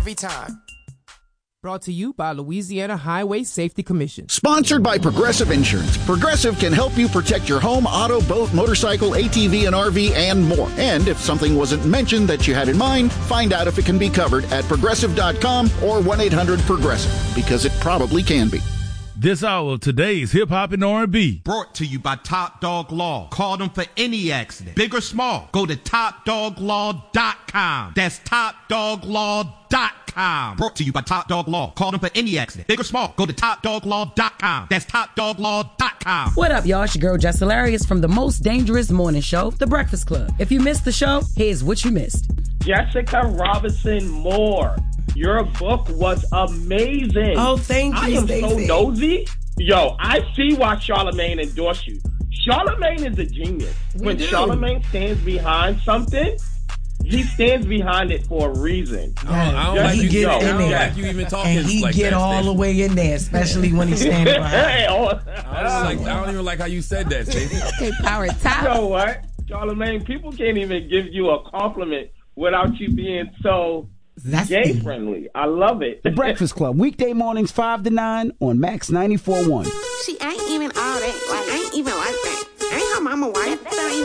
every time. Brought to you by Louisiana Highway Safety Commission. Sponsored by Progressive Insurance. Progressive can help you protect your home, auto, boat, motorcycle, ATV, and RV, and more. And if something wasn't mentioned that you had in mind, find out if it can be covered at Progressive.com or 1-800-PROGRESSIVE, because it probably can be. This hour of today's Hip Hop and R&B. Brought to you by Top Dog Law. Call them for any accident, big or small. Go to TopDogLaw.com. That's TopDogLaw.com. Brought to you by Top Dog Law. Call them for any accident, big or small. Go to TopDogLaw.com. That's TopDogLaw.com. What up, y'all? It's your girl, Jess Hilarious from the most dangerous morning show, The Breakfast Club. If you missed the show, here's what you missed. Jessica Robinson Moore. Your book was amazing. Oh, thank you, I am Stacey. so nosy. Yo, I see why Charlamagne endorsed you. Charlamagne is a genius. When Charlamagne stands behind something, he stands behind it for a reason. I don't like you even talking and he like get that, all Stacey. the way in there, especially when he's standing behind. I don't even like how you said that, Stacey. Okay, power top. You know what, Charlamagne, people can't even give you a compliment without you being so gay friendly. I love it. The Breakfast Club, weekday mornings 5 to 9 on Max 94.1. She ain't even all that. Like, ain't even like that. Ain't her mama white. That ain't